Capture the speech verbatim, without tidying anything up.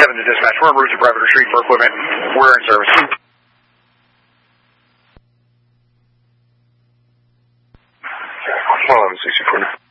seven to dispatch. We're en route to private retreat for equipment. We're in service. eleven sixty-four.